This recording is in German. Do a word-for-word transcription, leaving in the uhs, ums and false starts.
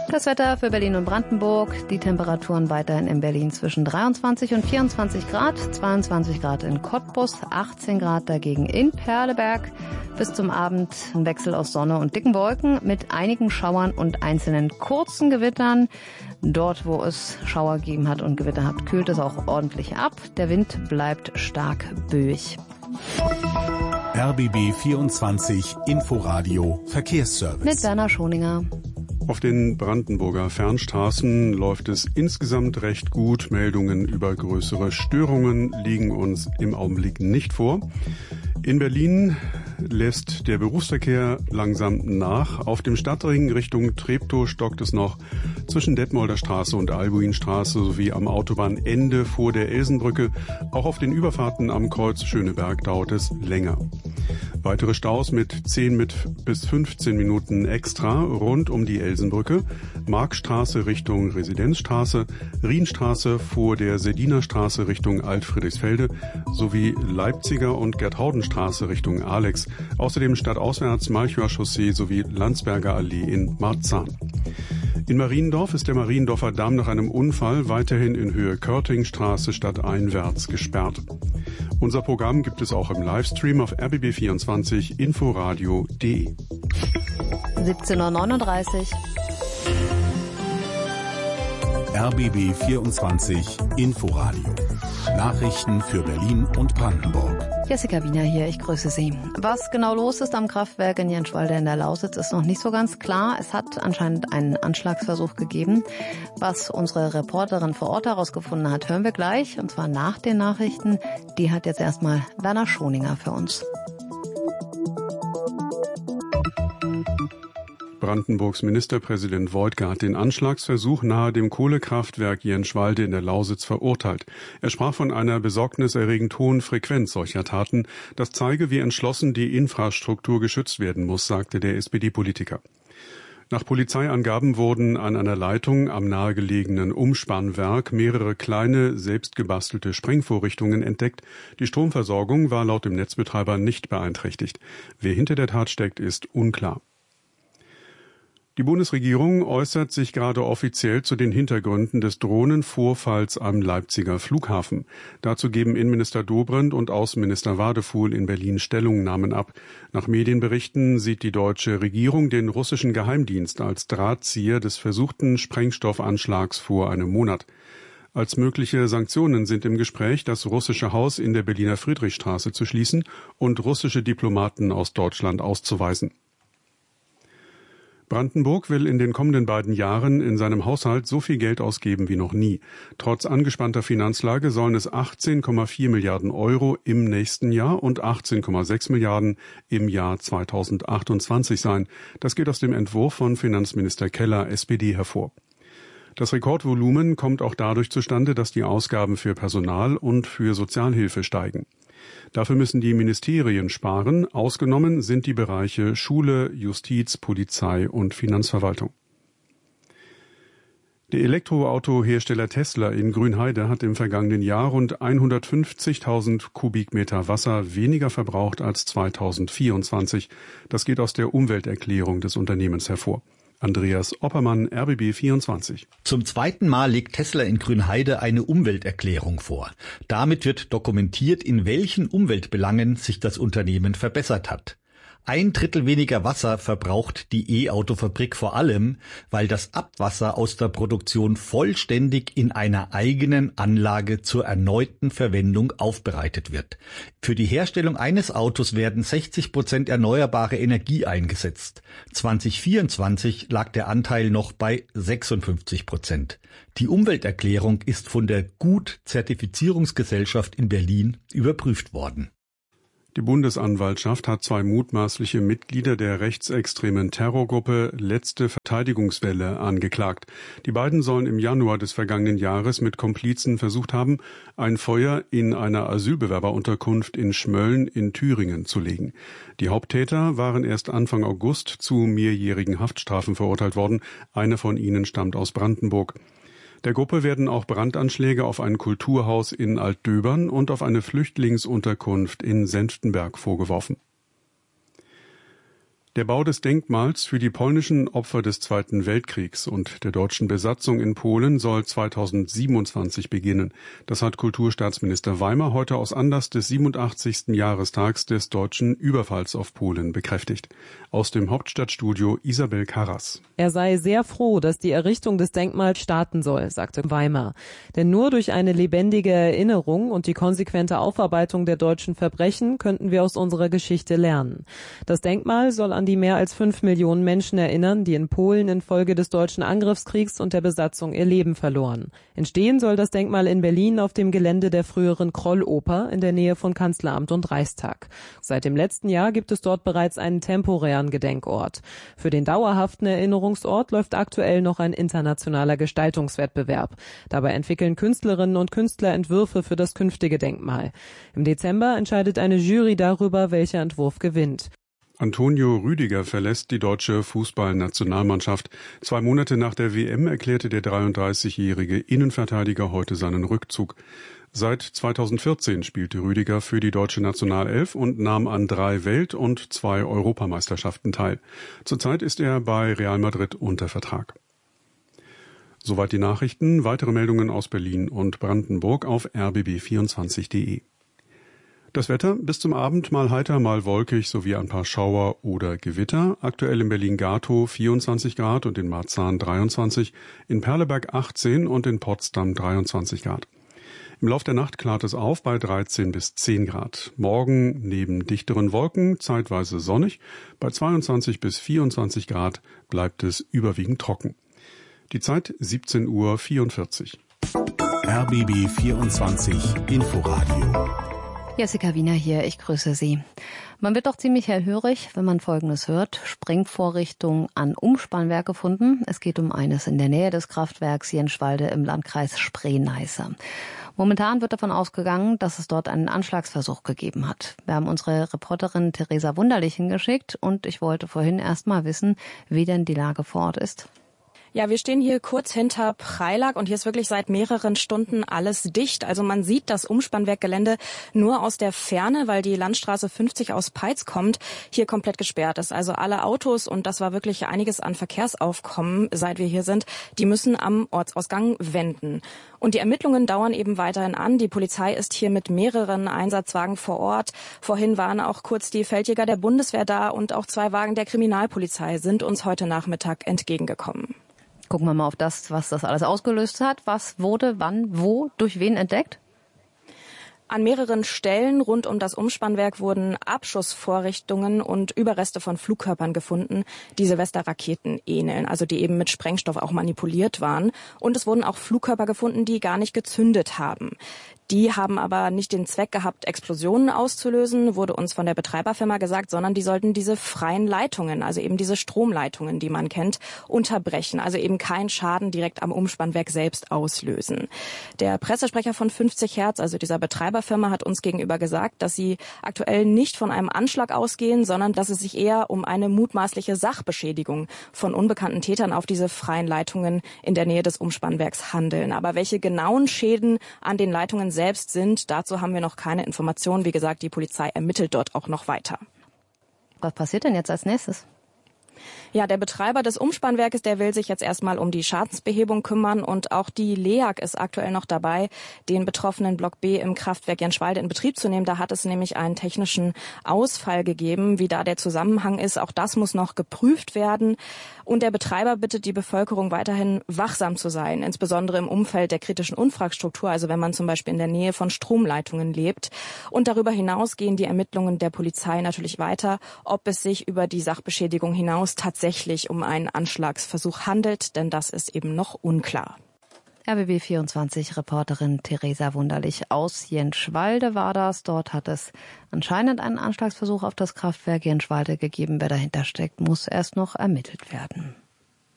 Das Wetter für Berlin und Brandenburg. Die Temperaturen weiterhin in Berlin zwischen dreiundzwanzig und vierundzwanzig Grad, zweiundzwanzig Grad in Cottbus, achtzehn Grad dagegen in Perleberg. Bis zum Abend ein Wechsel aus Sonne und dicken Wolken mit einigen Schauern und einzelnen kurzen Gewittern. Dort, wo es Schauer gegeben hat und Gewitter hat, kühlt es auch ordentlich ab. Der Wind bleibt stark böig. R B B vierundzwanzig Inforadio Verkehrsservice. Mit Werner Schoninger. Auf den Brandenburger Fernstraßen läuft es insgesamt recht gut. Meldungen über größere Störungen liegen uns im Augenblick nicht vor. In Berlin lässt der Berufsverkehr langsam nach. Auf dem Stadtring Richtung Treptow stockt es noch zwischen Detmolder Straße und Albuinstraße sowie am Autobahnende vor der Elsenbrücke. Auch auf den Überfahrten am Kreuz Schöneberg dauert es länger. Weitere Staus mit zehn mit bis fünfzehn Minuten extra rund um die Elsenbrücke, Markstraße Richtung Residenzstraße, Rienstraße vor der Sedinerstraße Richtung Altfriedrichsfelde sowie Leipziger und Gertraudenstraße Richtung Alex. Außerdem stadtauswärts Malchower Chaussee sowie Landsberger Allee in Marzahn. In Mariendorf ist der Mariendorfer Damm nach einem Unfall weiterhin in Höhe Körtingstraße stadteinwärts gesperrt. Unser Programm gibt es auch im Livestream auf r b b vierundzwanzig inforadio punkt de. siebzehn Uhr neununddreißig. R B B vierundzwanzig Inforadio. Nachrichten für Berlin und Brandenburg. Jessica Wiener hier, ich grüße Sie. Was genau los ist am Kraftwerk in Jenschwalde in der Lausitz, ist noch nicht so ganz klar. Es hat anscheinend einen Anschlagsversuch gegeben. Was unsere Reporterin vor Ort herausgefunden hat, hören wir gleich, und zwar nach den Nachrichten. Die hat jetzt erstmal Werner Schoninger für uns. Brandenburgs Ministerpräsident Woidke hat den Anschlagsversuch nahe dem Kohlekraftwerk Jenschwalde in der Lausitz verurteilt. Er sprach von einer besorgniserregend hohen Frequenz solcher Taten. Das zeige, wie entschlossen die Infrastruktur geschützt werden muss, sagte der S P D-Politiker. Nach Polizeiangaben wurden an einer Leitung am nahegelegenen Umspannwerk mehrere kleine, selbstgebastelte Sprengvorrichtungen entdeckt. Die Stromversorgung war laut dem Netzbetreiber nicht beeinträchtigt. Wer hinter der Tat steckt, ist unklar. Die Bundesregierung äußert sich gerade offiziell zu den Hintergründen des Drohnenvorfalls am Leipziger Flughafen. Dazu geben Innenminister Dobrindt und Außenminister Wadefuhl in Berlin Stellungnahmen ab. Nach Medienberichten sieht die deutsche Regierung den russischen Geheimdienst als Drahtzieher des versuchten Sprengstoffanschlags vor einem Monat. Als mögliche Sanktionen sind im Gespräch, das russische Haus in der Berliner Friedrichstraße zu schließen und russische Diplomaten aus Deutschland auszuweisen. Brandenburg will in den kommenden beiden Jahren in seinem Haushalt so viel Geld ausgeben wie noch nie. Trotz angespannter Finanzlage sollen es achtzehn Komma vier Milliarden Euro im nächsten Jahr und achtzehn Komma sechs Milliarden im Jahr zweitausendachtundzwanzig sein. Das geht aus dem Entwurf von Finanzminister Keller, S P D, hervor. Das Rekordvolumen kommt auch dadurch zustande, dass die Ausgaben für Personal und für Sozialhilfe steigen. Dafür müssen die Ministerien sparen. Ausgenommen sind die Bereiche Schule, Justiz, Polizei und Finanzverwaltung. Der Elektroautohersteller Tesla in Grünheide hat im vergangenen Jahr rund hundertfünfzigtausend Kubikmeter Wasser weniger verbraucht als zweitausendvierundzwanzig. Das geht aus der Umwelterklärung des Unternehmens hervor. Andreas Oppermann, R B B vierundzwanzig. Zum zweiten Mal legt Tesla in Grünheide eine Umwelterklärung vor. Damit wird dokumentiert, in welchen Umweltbelangen sich das Unternehmen verbessert hat. Ein Drittel weniger Wasser verbraucht die E-Auto-Fabrik vor allem, weil das Abwasser aus der Produktion vollständig in einer eigenen Anlage zur erneuten Verwendung aufbereitet wird. Für die Herstellung eines Autos werden sechzig Prozent erneuerbare Energie eingesetzt. zwanzig vierundzwanzig lag der Anteil noch bei sechsundfünfzig Prozent. Die Umwelterklärung ist von der Gut-Zertifizierungsgesellschaft in Berlin überprüft worden. Die Bundesanwaltschaft hat zwei mutmaßliche Mitglieder der rechtsextremen Terrorgruppe Letzte Verteidigungswelle angeklagt. Die beiden sollen im Januar des vergangenen Jahres mit Komplizen versucht haben, ein Feuer in einer Asylbewerberunterkunft in Schmölln in Thüringen zu legen. Die Haupttäter waren erst Anfang August zu mehrjährigen Haftstrafen verurteilt worden. Einer von ihnen stammt aus Brandenburg. Der Gruppe werden auch Brandanschläge auf ein Kulturhaus in Altdöbern und auf eine Flüchtlingsunterkunft in Senftenberg vorgeworfen. Der Bau des Denkmals für die polnischen Opfer des Zweiten Weltkriegs und der deutschen Besatzung in Polen soll zweitausendsiebenundzwanzig beginnen. Das hat Kulturstaatsminister Weimer heute aus Anlass des siebenundachtzigsten Jahrestags des deutschen Überfalls auf Polen bekräftigt. Aus dem Hauptstadtstudio Isabel Karras. Er sei sehr froh, dass die Errichtung des Denkmals starten soll, sagte Weimer. Denn nur durch eine lebendige Erinnerung und die konsequente Aufarbeitung der deutschen Verbrechen könnten wir aus unserer Geschichte lernen. Das Denkmal soll an die mehr als fünf Millionen Menschen erinnern, die in Polen infolge des deutschen Angriffskriegs und der Besatzung ihr Leben verloren. Entstehen soll das Denkmal in Berlin auf dem Gelände der früheren Krolloper in der Nähe von Kanzleramt und Reichstag. Seit dem letzten Jahr gibt es dort bereits einen temporären Gedenkort. Für den dauerhaften Erinnerungsort läuft aktuell noch ein internationaler Gestaltungswettbewerb. Dabei entwickeln Künstlerinnen und Künstler Entwürfe für das künftige Denkmal. Im Dezember entscheidet eine Jury darüber, welcher Entwurf gewinnt. Antonio Rüdiger verlässt die deutsche Fußballnationalmannschaft. Zwei Monate nach der W M erklärte der dreiunddreißigjährige Innenverteidiger heute seinen Rückzug. Seit zweitausendvierzehn spielte Rüdiger für die deutsche Nationalelf und nahm an drei Welt- und zwei Europameisterschaften teil. Zurzeit ist er bei Real Madrid unter Vertrag. Soweit die Nachrichten. Weitere Meldungen aus Berlin und Brandenburg auf r b b vierundzwanzig punkt d e. Das Wetter bis zum Abend mal heiter, mal wolkig sowie ein paar Schauer oder Gewitter. Aktuell in Berlin-Gatow vierundzwanzig Grad und in Marzahn dreiundzwanzig, in Perleberg achtzehn und in Potsdam dreiundzwanzig Grad. Im Lauf der Nacht klart es auf bei dreizehn bis zehn Grad. Morgen neben dichteren Wolken zeitweise sonnig. Bei zweiundzwanzig bis vierundzwanzig Grad bleibt es überwiegend trocken. Die Zeit siebzehn Uhr vierundvierzig. R B B vierundzwanzig Inforadio. Jessica Wiener hier, ich grüße Sie. Man wird doch ziemlich hellhörig, wenn man Folgendes hört. Sprengvorrichtungen an Umspannwerk gefunden. Es geht um eines in der Nähe des Kraftwerks Jenschwalde im Landkreis Spree-Neiße. Momentan wird davon ausgegangen, dass es dort einen Anschlagsversuch gegeben hat. Wir haben unsere Reporterin Theresa Wunderlich hingeschickt und ich wollte vorhin erst mal wissen, wie denn die Lage vor Ort ist. Ja, wir stehen hier kurz hinter Preilack und hier ist wirklich seit mehreren Stunden alles dicht. Also man sieht das Umspannwerkgelände nur aus der Ferne, weil die Landstraße fünfzig aus Peitz kommt, hier komplett gesperrt ist. Also alle Autos, und das war wirklich einiges an Verkehrsaufkommen, seit wir hier sind, die müssen am Ortsausgang wenden. Und die Ermittlungen dauern eben weiterhin an. Die Polizei ist hier mit mehreren Einsatzwagen vor Ort. Vorhin waren auch kurz die Feldjäger der Bundeswehr da und auch zwei Wagen der Kriminalpolizei sind uns heute Nachmittag entgegengekommen. Gucken wir mal auf das, was das alles ausgelöst hat. Was wurde, wann, wo, durch wen entdeckt? An mehreren Stellen rund um das Umspannwerk wurden Abschussvorrichtungen und Überreste von Flugkörpern gefunden, die Silvesterraketen ähneln, also die eben mit Sprengstoff auch manipuliert waren. Und es wurden auch Flugkörper gefunden, die gar nicht gezündet haben. Die haben aber nicht den Zweck gehabt, Explosionen auszulösen, wurde uns von der Betreiberfirma gesagt, sondern die sollten diese freien Leitungen, also eben diese Stromleitungen, die man kennt, unterbrechen, also eben keinen Schaden direkt am Umspannwerk selbst auslösen. Der Pressesprecher von fünfzig Hertz, also dieser Betreiberfirma, hat uns gegenüber gesagt, dass sie aktuell nicht von einem Anschlag ausgehen, sondern dass es sich eher um eine mutmaßliche Sachbeschädigung von unbekannten Tätern auf diese freien Leitungen in der Nähe des Umspannwerks handeln. Aber welche genauen Schäden an den Leitungen selbst sind, dazu haben wir noch keine Informationen. Wie gesagt, die Polizei ermittelt dort auch noch weiter. Was passiert denn jetzt als nächstes? Ja, der Betreiber des Umspannwerkes, der will sich jetzt erstmal um die Schadensbehebung kümmern und auch die L E A G ist aktuell noch dabei, den betroffenen Block B im Kraftwerk Jenschwalde in Betrieb zu nehmen. Da hat es nämlich einen technischen Ausfall gegeben. Wie da der Zusammenhang ist, auch das muss noch geprüft werden. Und der Betreiber bittet die Bevölkerung weiterhin wachsam zu sein, insbesondere im Umfeld der kritischen Infrastruktur, also wenn man zum Beispiel in der Nähe von Stromleitungen lebt. Und darüber hinaus gehen die Ermittlungen der Polizei natürlich weiter, ob es sich über die Sachbeschädigung hinaus tatsächlich um einen Anschlagsversuch handelt, denn das ist eben noch unklar. R B B vierundzwanzig Reporterin Theresa Wunderlich aus Jenschwalde war das. Dort hat es anscheinend einen Anschlagsversuch auf das Kraftwerk Jenschwalde gegeben. Wer dahinter steckt, muss erst noch ermittelt werden.